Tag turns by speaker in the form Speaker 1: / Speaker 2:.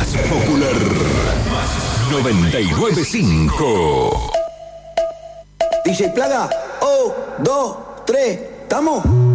Speaker 1: más popular. 99.5.
Speaker 2: DJ Plaga, 1, 2, 3, ¿estamos?